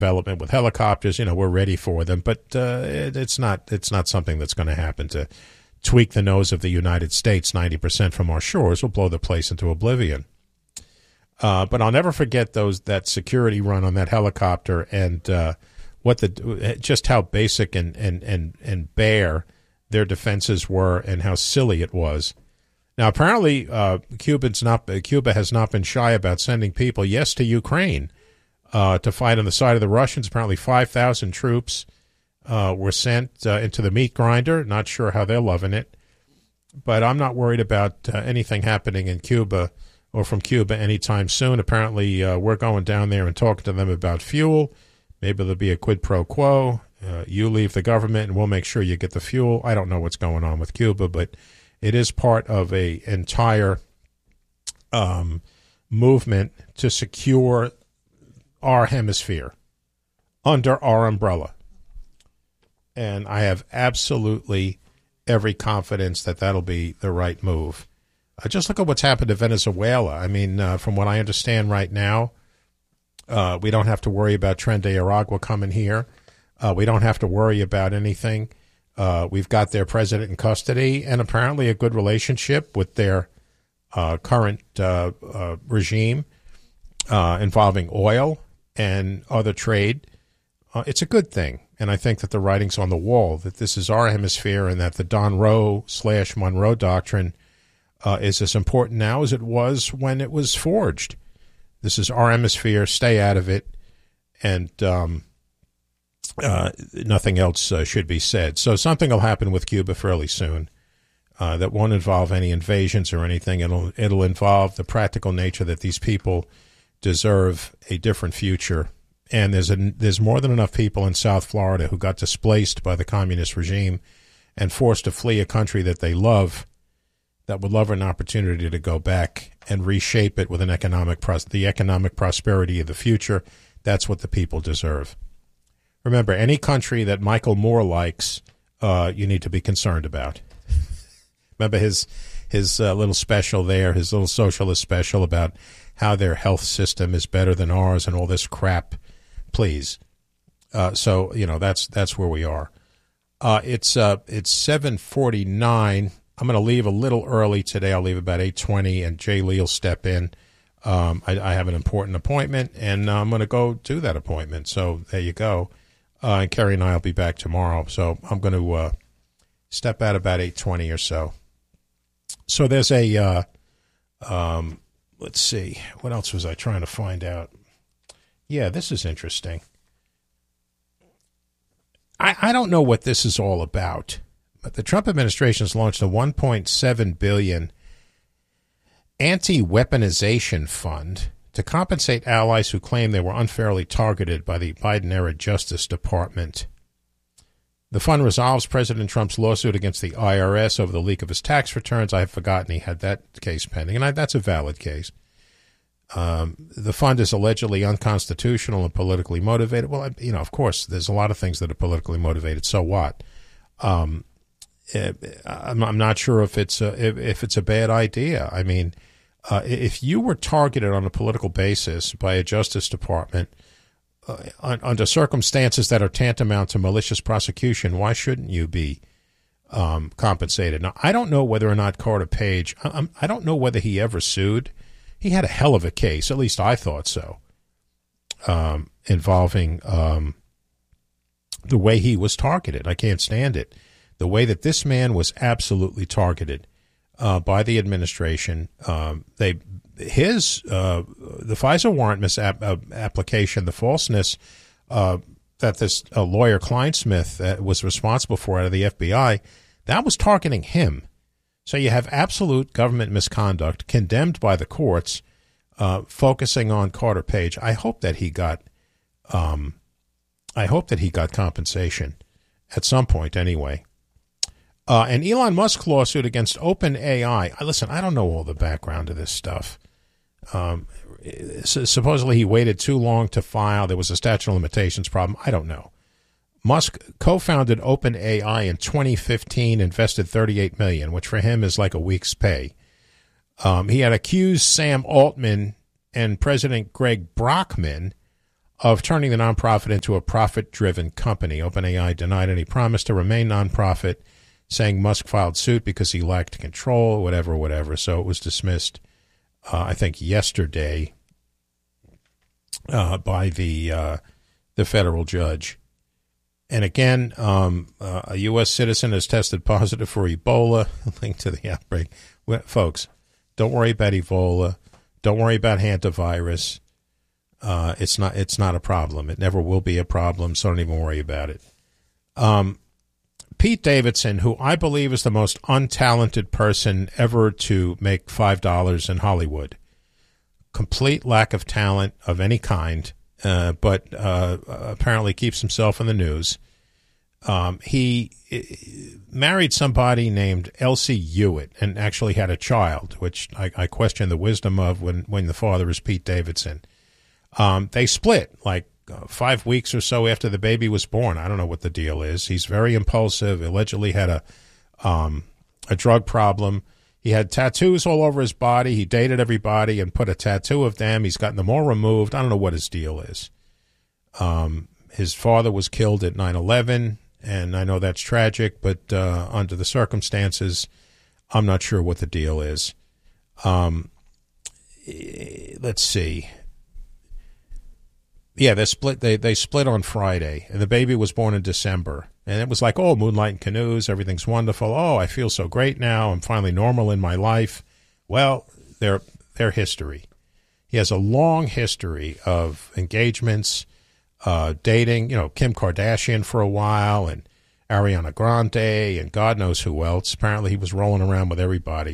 development with helicopters. We're ready for them, but it's not something that's going to happen to tweak the nose of the United States 90% from our shores. Will blow the place into oblivion. But I'll never forget that security run on that helicopter and just how basic and bare their defenses were and how silly it was. Now, apparently, Cuba has not been shy about sending people, yes, to Ukraine to fight on the side of the Russians. Apparently, 5,000 troops were sent into the meat grinder. Not sure how they're loving it. But I'm not worried about anything happening in Cuba or from Cuba anytime soon. Apparently, we're going down there and talking to them about fuel. Maybe there'll be a quid pro quo. You leave the government and we'll make sure you get the fuel. I don't know what's going on with Cuba, but it is part of a entire movement to secure our hemisphere under our umbrella. And I have absolutely every confidence that that'll be the right move. Just look at what's happened to Venezuela. I mean, from what I understand right now, we don't have to worry about Tren de Aragua coming here. We don't have to worry about anything. We've got their president in custody and apparently a good relationship with their current regime involving oil and other trade. It's a good thing. And I think that the writing's on the wall, that this is our hemisphere and that the Don Roe/Monroe Doctrine is as important now as it was when it was forged. This is our hemisphere. Stay out of it. And nothing else should be said. So something will happen with Cuba fairly soon that won't involve any invasions or anything. It'll involve the practical nature that these people deserve a different future. And there's more than enough people in South Florida who got displaced by the communist regime and forced to flee a country that they love, that would love an opportunity to go back and reshape it with the economic prosperity of the future. That's what the people deserve. Remember, any country that Michael Moore likes, you need to be concerned about. Remember his little special there, his little socialist special about how their health system is better than ours and all this crap. Please. So that's where we are. It's 7:49. I'm going to leave a little early today. I'll leave about 8:20, and Jay Lee will step in. I have an important appointment, and I'm going to go do that appointment. So there you go. And Kerry and I will be back tomorrow. So I'm going to step out about 8:20 or so. So there's a let's see. What else was I trying to find out? Yeah, this is interesting. I don't know what this is all about, but the Trump administration has launched a $1.7 billion anti-weaponization fund to compensate allies who claim they were unfairly targeted by the Biden-era Justice Department. The fund resolves President Trump's lawsuit against the IRS over the leak of his tax returns. I have forgotten he had that case pending, and that's a valid case. The fund is allegedly unconstitutional and politically motivated. Well, of course, there's a lot of things that are politically motivated. So what? I'm not sure if it's a bad idea. I mean, if you were targeted on a political basis by a Justice Department under circumstances that are tantamount to malicious prosecution, why shouldn't you be compensated? Now, I don't know whether or not Carter Page. I don't know whether he ever sued. He had a hell of a case, at least I thought so, involving the way he was targeted. I can't stand it. The way that this man was absolutely targeted by the administration. The FISA warrant application, the falseness that this lawyer Kleinsmith was responsible for out of the FBI, that was targeting him. So you have absolute government misconduct condemned by the courts, focusing on Carter Page. I hope that he got compensation at some point anyway. An Elon Musk lawsuit against OpenAI. Listen, I don't know all the background of this stuff. Supposedly he waited too long to file. There was a statute of limitations problem. I don't know. Musk co-founded OpenAI in 2015, invested $38 million, which for him is like a week's pay. He had accused Sam Altman and President Greg Brockman of turning the nonprofit into a profit-driven company. OpenAI denied any promise to remain nonprofit, saying Musk filed suit because he lacked control, whatever. So it was dismissed, I think, yesterday by the federal judge. And again, a U.S. citizen has tested positive for Ebola, linked to the outbreak. Well, folks, don't worry about Ebola. Don't worry about hantavirus. It's not a problem. It never will be a problem, so don't even worry about it. Pete Davidson, who I believe is the most untalented person ever to make $5 in Hollywood. Complete lack of talent of any kind, but apparently keeps himself in the news. He married somebody named Elsie Hewitt and actually had a child, which I question the wisdom of when the father is Pete Davidson. They split like 5 weeks or so after the baby was born. I don't know what the deal is. He's very impulsive, allegedly had a drug problem. He had tattoos all over his body. He dated everybody and put a tattoo of them. He's gotten them all removed. I don't know what his deal is. His father was killed at 9/11, and I know that's tragic, but under the circumstances, I'm not sure what the deal is. Let's see. Yeah, they split. They split on Friday, and the baby was born in December. And it was like, oh, moonlight and canoes, everything's wonderful. Oh, I feel so great now. I'm finally normal in my life. Well, their history. He has a long history of engagements, dating, Kim Kardashian for a while, and Ariana Grande, and God knows who else. Apparently, he was rolling around with everybody.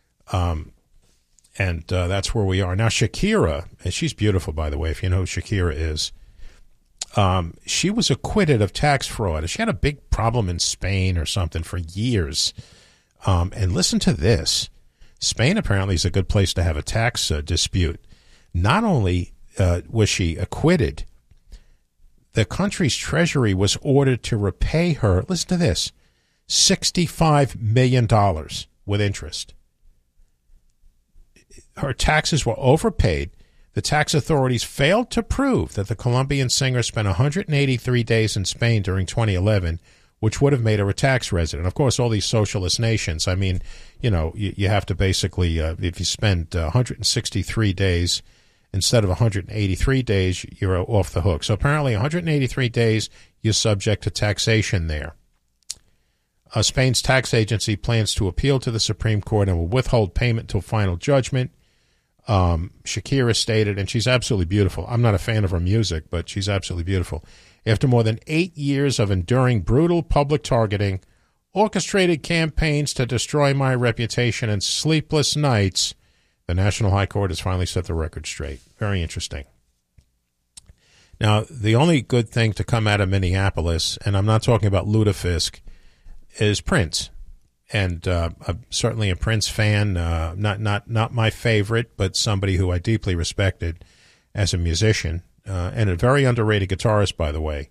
And that's where we are. Now, Shakira, and she's beautiful, by the way, if you know who Shakira is, she was acquitted of tax fraud. She had a big problem in Spain or something for years. And listen to this. Spain apparently is a good place to have a tax dispute. Not only was she acquitted, the country's treasury was ordered to repay her, listen to this, $65 million with interest. Her taxes were overpaid. The tax authorities failed to prove that the Colombian singer spent 183 days in Spain during 2011, which would have made her a tax resident. Of course, all these socialist nations, I mean, you have to basically, if you spend 163 days instead of 183 days, you're off the hook. So apparently 183 days, you're subject to taxation there. Spain's tax agency plans to appeal to the Supreme Court and will withhold payment until final judgment. Shakira stated, and she's absolutely beautiful. I'm not a fan of her music, but she's absolutely beautiful. After more than 8 years of enduring brutal public targeting, orchestrated campaigns to destroy my reputation, and sleepless nights, the National High Court has finally set the record straight. Very interesting. Now, the only good thing to come out of Minneapolis, and I'm not talking about Ludafisk, is Prince. And I'm certainly a Prince fan, not my favorite, but somebody who I deeply respected as a musician, and a very underrated guitarist, by the way.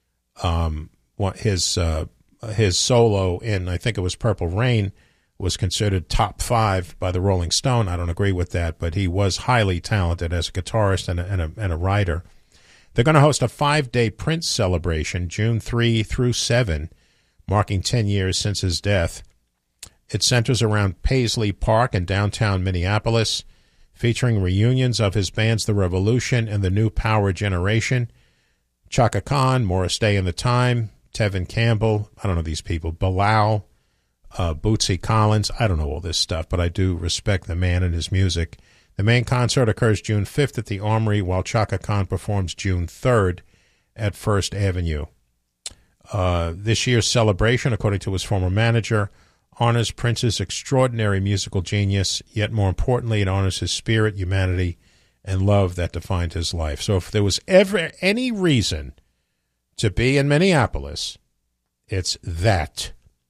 His solo in, I think it was Purple Rain, was considered top 5 by the Rolling Stone. I don't agree with that, but he was highly talented as a guitarist and a writer. They're going to host a 5-day Prince celebration, June 3 through 7, marking 10 years since his death. It centers around Paisley Park in downtown Minneapolis, featuring reunions of his bands The Revolution and the New Power Generation. Chaka Khan, Morris Day and the Time, Tevin Campbell, I don't know these people, Bilal, Bootsy Collins, I don't know all this stuff, but I do respect the man and his music. The main concert occurs June 5th at the Armory, while Chaka Khan performs June 3rd at First Avenue. This year's celebration, according to his former manager, honors Prince's extraordinary musical genius, yet more importantly, it honors his spirit, humanity, and love that defined his life. So if there was ever any reason to be in Minneapolis, it's that.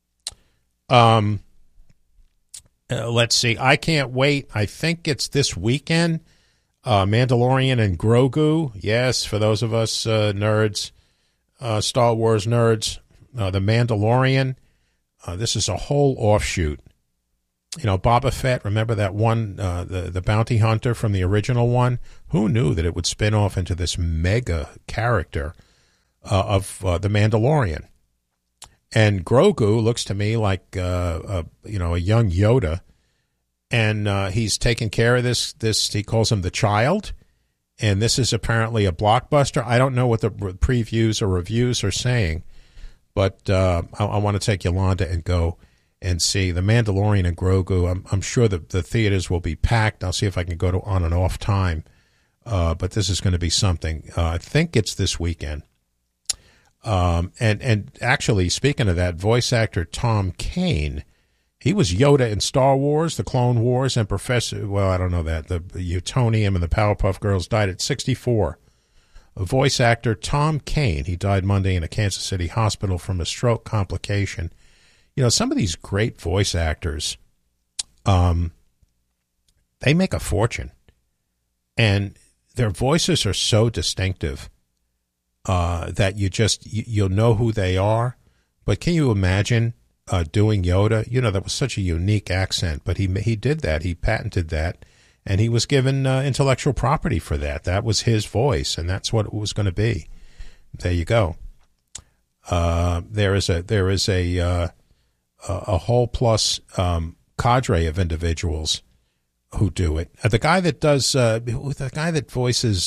Let's see. I can't wait. I think it's this weekend. Mandalorian and Grogu. Yes, for those of us nerds, Star Wars nerds, The Mandalorian. This is a whole offshoot You know, Boba Fett, remember that one, the bounty hunter from the original one? Who knew that it would spin off into this mega character of the Mandalorian? And Grogu looks to me like, a young Yoda. And he's taking care of this, he calls him the child. And this is apparently a blockbuster. I don't know what the previews or reviews are saying, but I want to take Yolanda and go and see The Mandalorian and Grogu. I'm sure that the theaters will be packed. I'll see if I can go to on and off time. But this is going to be something. I think it's this weekend. And actually, speaking of that, voice actor Tom Kane, he was Yoda in Star Wars, The Clone Wars, and Professor, well, I don't know that, the Utonium and the Powerpuff Girls, died at 64. Voice actor Tom Kane, he died Monday in a Kansas City hospital from a stroke complication. You know, some of these great voice actors, they make a fortune. And their voices are so distinctive that you'll know who they are. But can you imagine doing Yoda? You know, that was such a unique accent, but he did that. He patented that, and he was given intellectual property for that. That was his voice, and that's what it was going to be. There you go. There is a whole plus cadre of individuals who do it. The guy that does the guy that voices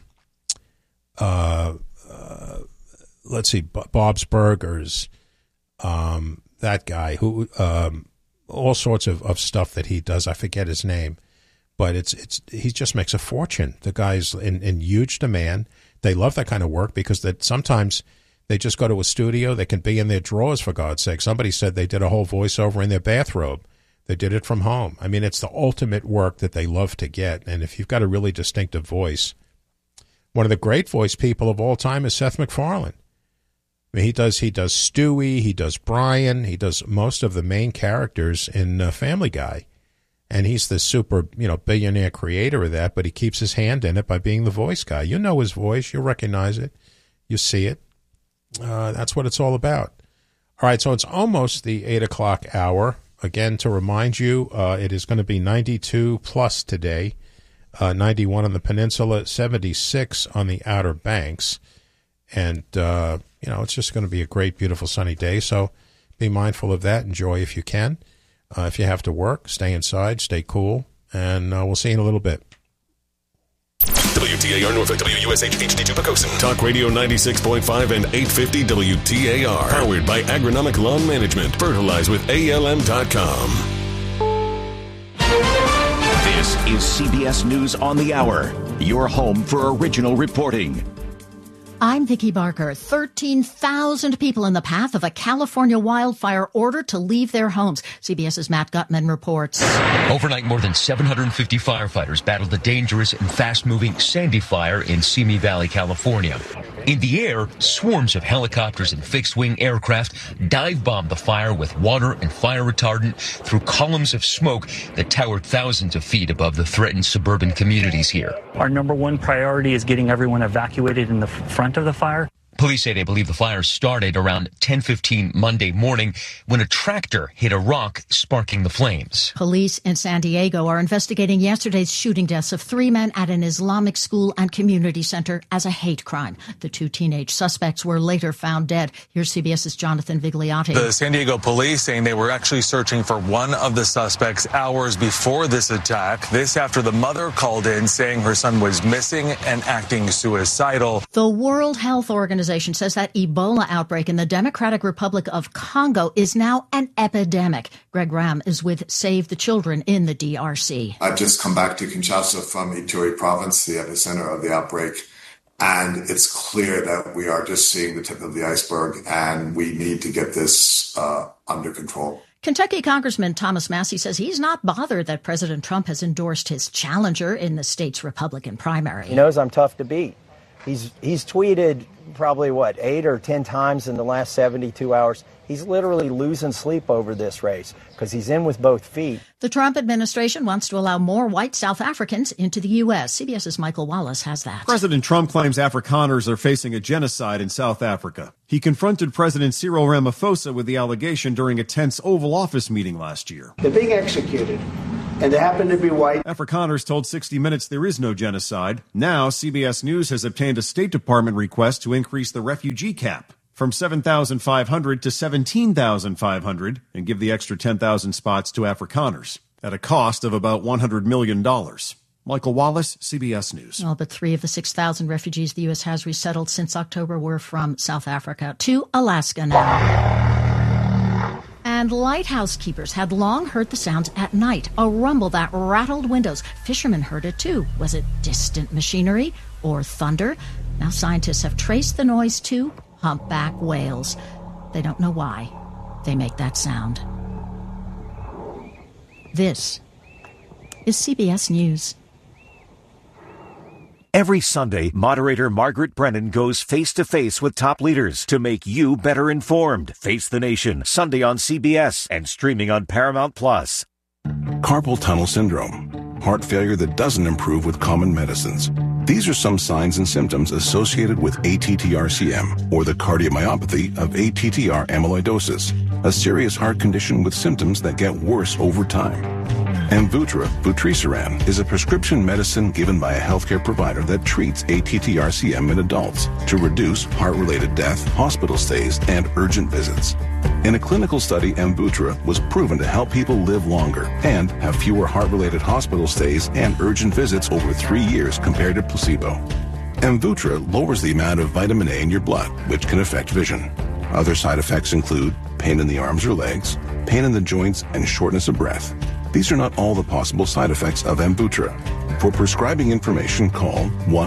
let's see, Bob's Burgers, that guy who all sorts of stuff that he does. I forget his name, but he just makes a fortune. The guy's in huge demand. They love that kind of work because that sometimes they just go to a studio. They can be in their drawers, for God's sake. Somebody said they did a whole voiceover in their bathrobe. They did it from home. I mean, it's the ultimate work that they love to get. And if you've got a really distinctive voice, one of the great voice people of all time is Seth MacFarlane. I mean, he does Stewie, he does Brian, he does most of the main characters in Family Guy. And he's the super, billionaire creator of that, but he keeps his hand in it by being the voice guy. You know his voice, you'll recognize it, you see it. That's what it's all about. All right, so it's almost the 8 o'clock hour. Again, to remind you, it is going to be 92 plus today, 91 on the peninsula, 76 on the Outer Banks. And, it's just going to be a great, beautiful, sunny day. So be mindful of that. Enjoy if you can. If you have to work, stay inside, stay cool, and we'll see you in a little bit. WTAR Norfolk, WUSH HD2 Pocosin. Talk Radio 96.5 and 850 WTAR. Powered by Agronomic Lawn Management. Fertilize with ALM.com. This is CBS News on the Hour, your home for original reporting. I'm Vicki Barker. 13,000 people in the path of a California wildfire ordered to leave their homes. CBS's Matt Gutman reports. Overnight, more than 750 firefighters battled the dangerous and fast-moving Sandy Fire in Simi Valley, California. In the air, swarms of helicopters and fixed-wing aircraft dive-bombed the fire with water and fire retardant through columns of smoke that towered thousands of feet above the threatened suburban communities here. Our number one priority is getting everyone evacuated in the front of the fire. Police say they believe the fire started around 10:15 Monday morning when a tractor hit a rock, sparking the flames. Police in San Diego are investigating yesterday's shooting deaths of 3 men at an Islamic school and community center as a hate crime. The 2 teenage suspects were later found dead. Here's CBS's Jonathan Vigliotti. The San Diego police saying they were actually searching for one of the suspects hours before this attack. This after the mother called in saying her son was missing and acting suicidal. The World Health Organization says that Ebola outbreak in the Democratic Republic of Congo is now an epidemic. Greg Ram is with Save the Children in the DRC. I've just come back to Kinshasa from Ituri province, the epicenter of the outbreak. And it's clear that we are just seeing the tip of the iceberg, and we need to get this under control. Kentucky Congressman Thomas Massie says he's not bothered that President Trump has endorsed his challenger in the state's Republican primary. He knows I'm tough to beat. He's tweeted probably, 8 or 10 times in the last 72 hours. He's literally losing sleep over this race because he's in with both feet. The Trump administration wants to allow more white South Africans into the U.S. CBS's Michael Wallace has that. President Trump claims Afrikaners are facing a genocide in South Africa. He confronted President Cyril Ramaphosa with the allegation during a tense Oval Office meeting last year. They're being executed, and they happen to be white. Afrikaners told 60 Minutes there is no genocide. Now, CBS News has obtained a State Department request to increase the refugee cap from 7,500 to 17,500 and give the extra 10,000 spots to Afrikaners at a cost of about $100 million. Michael Wallace, CBS News. Well, but 3 of the 6,000 refugees the U.S. has resettled since October were from South Africa. To Alaska now. And lighthouse keepers had long heard the sounds at night, a rumble that rattled windows. Fishermen heard it too. Was it distant machinery or thunder? Now scientists have traced the noise to humpback whales. They don't know why they make that sound. This is CBS News. Every Sunday, moderator Margaret Brennan goes face-to-face with top leaders to make you better informed. Face the Nation, Sunday on CBS and streaming on Paramount+. Carpal tunnel syndrome, heart failure that doesn't improve with common medicines. These are some signs and symptoms associated with ATTR-CM, or the cardiomyopathy of ATTR amyloidosis, a serious heart condition with symptoms that get worse over time. Amvuttra, vutrisiran, is a prescription medicine given by a healthcare provider that treats ATTR-CM in adults to reduce heart-related death, hospital stays, and urgent visits. In a clinical study, Amvuttra was proven to help people live longer and have fewer heart-related hospital stays and urgent visits over 3 years compared to placebo. Amvuttra lowers the amount of vitamin A in your blood, which can affect vision. Other side effects include pain in the arms or legs, pain in the joints, and shortness of breath. These are not all the possible side effects of Amvuttra. For prescribing information, call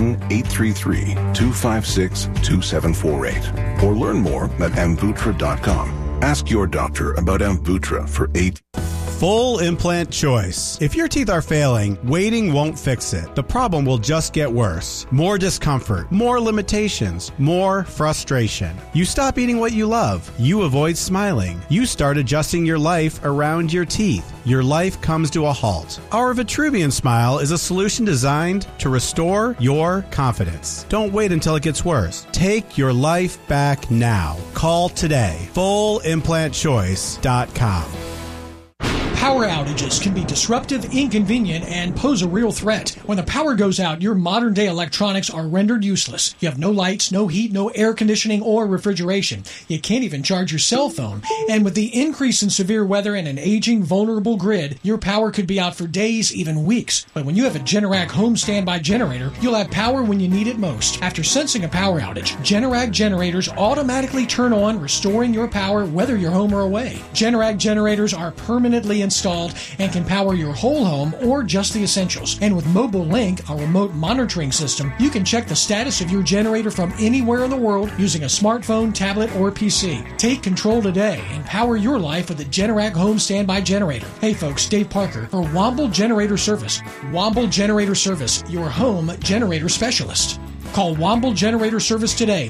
1-833-256-2748 or learn more at Amvuttra.com. Ask your doctor about Amvuttra for Full implant choice. If your teeth are failing, waiting won't fix it. The problem will just get worse. More discomfort, more limitations, more frustration. You stop eating what you love. You avoid smiling. You start adjusting your life around your teeth. Your life comes to a halt. Our Vitruvian Smile is a solution designed to restore your confidence. Don't wait until it gets worse. Take your life back now. Call today. FullImplantChoice.com. Power outages can be disruptive, inconvenient, and pose a real threat. When the power goes out, your modern-day electronics are rendered useless. You have no lights, no heat, no air conditioning or refrigeration. You can't even charge your cell phone. And with the increase in severe weather and an aging, vulnerable grid, your power could be out for days, even weeks. But when you have a Generac home standby generator, you'll have power when you need it most. After sensing a power outage, Generac generators automatically turn on, restoring your power whether you're home or away. Generac generators are permanently installed and can power your whole home or just the essentials. And with Mobile Link, a remote monitoring system, you can check the status of your generator from anywhere in the world using a smartphone, tablet, or PC. Take control today and power your life with the Generac Home Standby Generator. Hey folks, Dave Parker for Womble Generator Service. Womble Generator Service, your home generator specialist. Call Womble Generator Service today,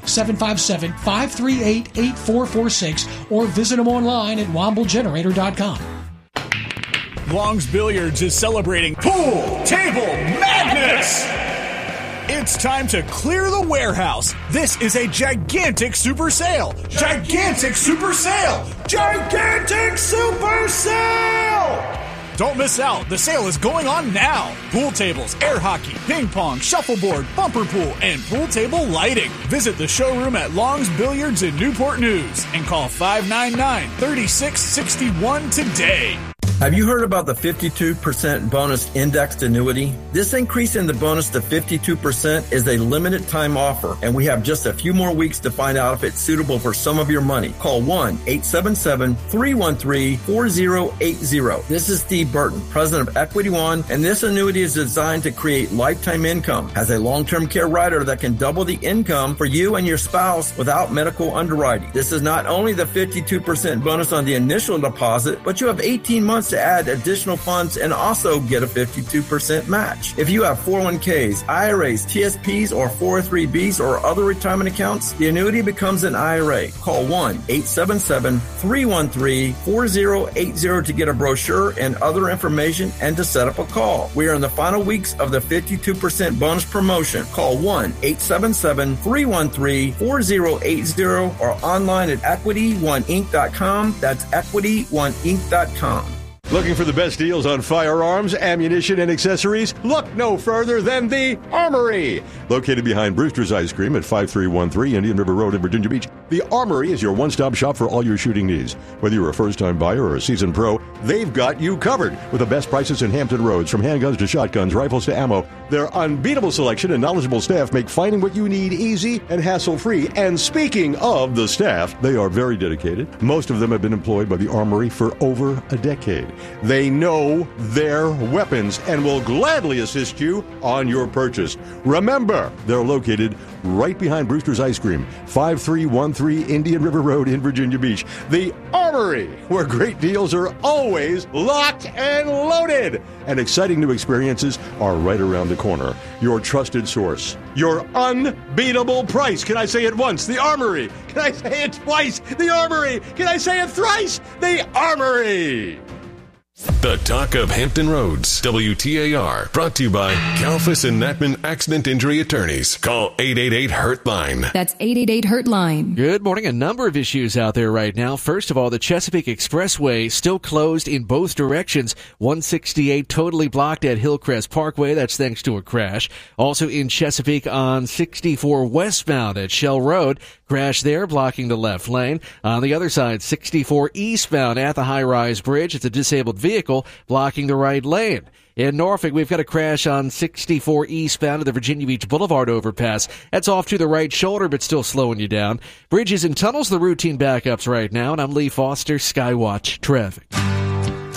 757-538-8446, or visit them online at womblegenerator.com. Long's Billiards is celebrating Pool Table Madness! It's time to clear the warehouse. This is a gigantic super sale. Gigantic super sale! Gigantic super sale! Don't miss out. The sale is going on now. Pool tables, air hockey, ping pong, shuffleboard, bumper pool, and pool table lighting. Visit the showroom at Long's Billiards in Newport News and call 599-3661 today. Have you heard about the 52% bonus indexed annuity? This increase in the bonus to 52% is a limited time offer, and we have just a few more weeks to find out if it's suitable for some of your money. Call 1-877-313-4080. This is Steve Burton, president of Equity One, and this annuity is designed to create lifetime income. Has a long-term care rider that can double the income for you and your spouse without medical underwriting. This is not only the 52% bonus on the initial deposit, but you have 18 months to to add additional funds and also get a 52% match. If you have 401ks, IRAs, TSPs, or 403bs or other retirement accounts, the annuity becomes an IRA. Call 1-877-313-4080 to get a brochure and other information and to set up a call. We are in the final weeks of the 52% bonus promotion. Call 1-877-313-4080 or online at EquityOneInc.com. That's EquityOneInc.com. Looking for the best deals on firearms, ammunition, and accessories? Look no further than the Armory. Located behind Brewster's Ice Cream at 5313 Indian River Road in Virginia Beach, the Armory is your one-stop shop for all your shooting needs. Whether you're a first-time buyer or a seasoned pro, they've got you covered with the best prices in Hampton Roads, from handguns to shotguns, rifles to ammo. Their unbeatable selection and knowledgeable staff make finding what you need easy and hassle-free. And speaking of the staff, they are very dedicated. Most of them have been employed by the Armory for over a decade. They know their weapons and will gladly assist you on your purchase. Remember, they're located right behind Brewster's Ice Cream, 5313 Indian River Road in Virginia Beach. The Armory, where great deals are always locked and loaded. And exciting new experiences are right around the corner. Your trusted source. Your unbeatable price. Can I say it once? The Armory. Can I say it twice? The Armory. Can I say it thrice? The Armory. The Talk of Hampton Roads, WTAR, brought to you by Kalfas and Natman Accident Injury Attorneys. Call 888-HURT-LINE. That's 888-HURT-LINE. Good morning. A number of issues out there right now. First of all, the Chesapeake Expressway still closed in both directions. 168 totally blocked at Hillcrest Parkway. That's thanks to a crash. Also in Chesapeake on 64 westbound at Shell Road. Crash there, blocking the left lane. On the other side, 64 eastbound at the high-rise bridge. It's a disabled vehicle blocking the right lane. In Norfolk, we've got a crash on 64 eastbound at the Virginia Beach Boulevard overpass. That's off to the right shoulder, but still slowing you down. Bridges and tunnels, the routine backups right now. And I'm Lee Foster, Skywatch Traffic.